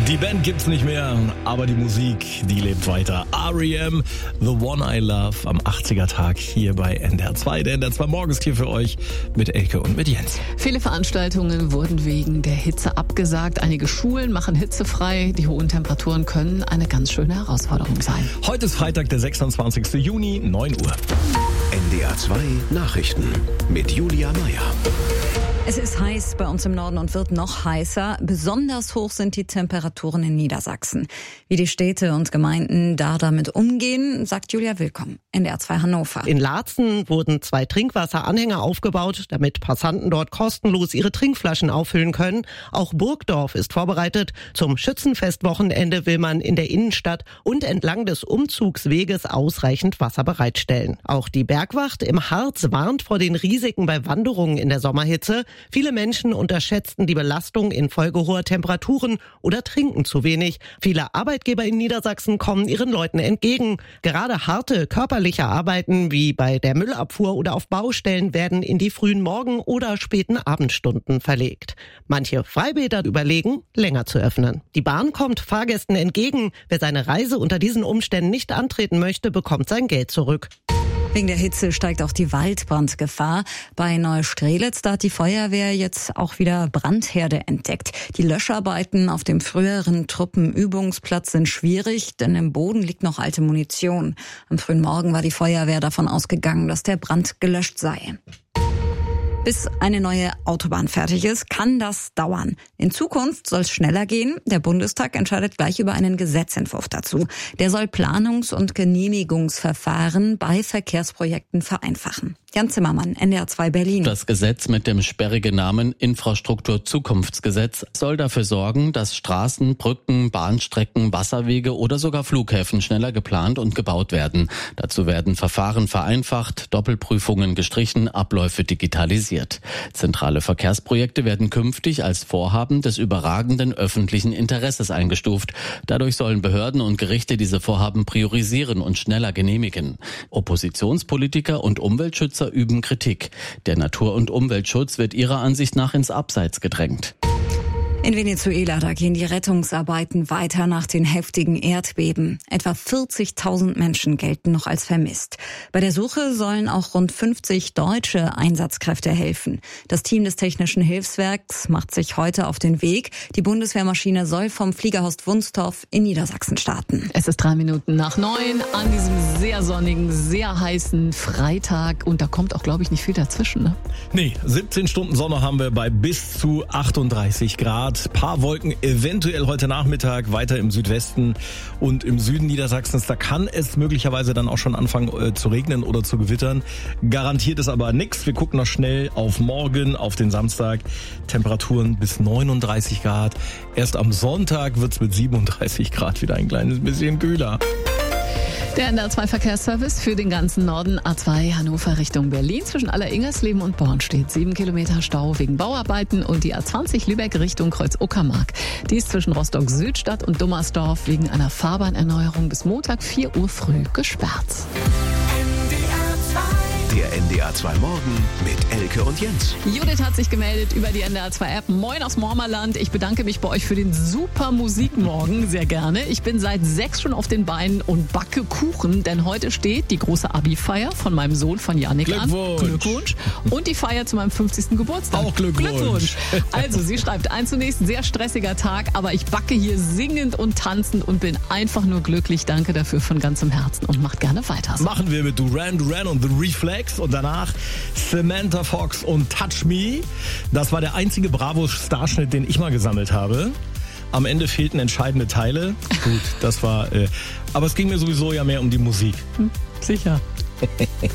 Die Band gibt's nicht mehr, aber die Musik, die lebt weiter. R.E.M., The One I Love, am 80er-Tag hier bei NDR 2. Der NDR 2 Morgens hier für euch mit Elke und mit Jens. Viele Veranstaltungen wurden wegen der Hitze abgesagt. Einige Schulen machen hitzefrei. Die hohen Temperaturen können eine ganz schöne Herausforderung sein. Heute ist Freitag, der 26. Juni, 9 Uhr. NDR 2 Nachrichten mit Julia Meyer. Es ist heiß bei uns im Norden und wird noch heißer. Besonders hoch sind die Temperaturen in Niedersachsen. Wie die Städte und Gemeinden damit umgehen, sagt Julia Willkomm, NDR 2 Hannover. In Laatzen wurden 2 Trinkwasseranhänger aufgebaut, damit Passanten dort kostenlos ihre Trinkflaschen auffüllen können. Auch Burgdorf ist vorbereitet. Zum Schützenfestwochenende will man in der Innenstadt und entlang des Umzugsweges ausreichend Wasser bereitstellen. Auch die Bergwacht im Harz warnt vor den Risiken bei Wanderungen in der Sommerhitze. Viele Menschen unterschätzten die Belastung infolge hoher Temperaturen oder trinken zu wenig. Viele Arbeitgeber in Niedersachsen kommen ihren Leuten entgegen. Gerade harte körperliche Arbeiten wie bei der Müllabfuhr oder auf Baustellen werden in die frühen Morgen- oder späten Abendstunden verlegt. Manche Freibäder überlegen, länger zu öffnen. Die Bahn kommt Fahrgästen entgegen. Wer seine Reise unter diesen Umständen nicht antreten möchte, bekommt sein Geld zurück. Wegen der Hitze steigt auch die Waldbrandgefahr. Bei Neustrelitz, da hat die Feuerwehr jetzt auch wieder Brandherde entdeckt. Die Löscharbeiten auf dem früheren Truppenübungsplatz sind schwierig, denn im Boden liegt noch alte Munition. Am frühen Morgen war die Feuerwehr davon ausgegangen, dass der Brand gelöscht sei. Bis eine neue Autobahn fertig ist, kann das dauern. In Zukunft soll es schneller gehen. Der Bundestag entscheidet gleich über einen Gesetzentwurf dazu. Der soll Planungs- und Genehmigungsverfahren bei Verkehrsprojekten vereinfachen. Jan Zimmermann, NDR 2 Berlin. Das Gesetz mit dem sperrigen Namen Infrastrukturzukunftsgesetz soll dafür sorgen, dass Straßen, Brücken, Bahnstrecken, Wasserwege oder sogar Flughäfen schneller geplant und gebaut werden. Dazu werden Verfahren vereinfacht, Doppelprüfungen gestrichen, Abläufe digitalisiert. Zentrale Verkehrsprojekte werden künftig als Vorhaben des überragenden öffentlichen Interesses eingestuft. Dadurch sollen Behörden und Gerichte diese Vorhaben priorisieren und schneller genehmigen. Oppositionspolitiker und Umweltschützer üben Kritik. Der Natur- und Umweltschutz wird ihrer Ansicht nach ins Abseits gedrängt. In Venezuela, da gehen die Rettungsarbeiten weiter nach den heftigen Erdbeben. Etwa 40.000 Menschen gelten noch als vermisst. Bei der Suche sollen auch rund 50 deutsche Einsatzkräfte helfen. Das Team des Technischen Hilfswerks macht sich heute auf den Weg. Die Bundeswehrmaschine soll vom Fliegerhorst Wunstorf in Niedersachsen starten. Es ist 3 Minuten nach 9 an diesem sehr sonnigen, sehr heißen Freitag. Und da kommt auch, glaube ich, nicht viel dazwischen, ne? Nee, 17 Stunden Sonne haben wir bei bis zu 38 Grad. Paar Wolken eventuell heute Nachmittag weiter im Südwesten und im Süden Niedersachsens. Da kann es möglicherweise dann auch schon anfangen zu regnen oder zu gewittern. Garantiert ist aber nichts. Wir gucken noch schnell auf morgen, auf den Samstag. Temperaturen bis 39 Grad. Erst am Sonntag wird's mit 37 Grad wieder ein kleines bisschen kühler. Der NDR 2 Verkehrsservice für den ganzen Norden. A2 Hannover Richtung Berlin. Zwischen Aller-Ingersleben und Born steht 7 Kilometer Stau wegen Bauarbeiten. Und die A20 Lübeck Richtung Kreuz-Uckermark. Die ist zwischen Rostock-Südstadt und Dummersdorf wegen einer Fahrbahnerneuerung bis Montag 4 Uhr früh gesperrt. Der NDR 2 Morgen mit Elke und Jens. Judith hat sich gemeldet über die NDR 2 App. Moin aus Mormerland. Ich bedanke mich bei euch für den super Musikmorgen. Sehr gerne. Ich bin seit 6 schon auf den Beinen und backe Kuchen, denn heute steht die große Abi-Feier von meinem Sohn, von Yannick, an. Glückwunsch. Und die Feier zu meinem 50. Geburtstag. Auch Glückwunsch. Also, sie schreibt, zunächst sehr stressiger Tag, aber ich backe hier singend und tanzend und bin einfach nur glücklich. Danke dafür von ganzem Herzen und macht gerne weiter so. Machen wir mit Duran Duran und The Reflex und danach Samantha Fox und Touch Me. Das war der einzige Bravo-Starschnitt, den ich mal gesammelt habe. Am Ende fehlten entscheidende Teile. Gut, das war... aber es ging mir sowieso ja mehr um die Musik. Sicher.